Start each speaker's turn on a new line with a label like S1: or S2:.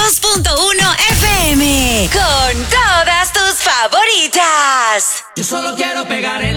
S1: 92.1 FM. Con todas tus favoritas.
S2: Yo solo quiero pegar el